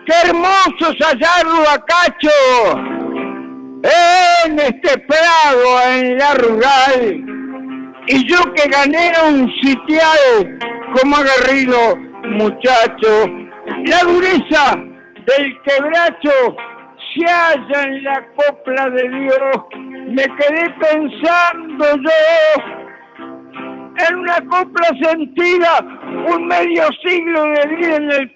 qué hermoso es hallarlo a Cacho en este prado, en la rural, y yo que gané un sitial como aguerrido muchacho. La dureza del quebracho se halla en la copla de Dios. Me quedé pensando yo en una copla sentida, un medio siglo de vida en el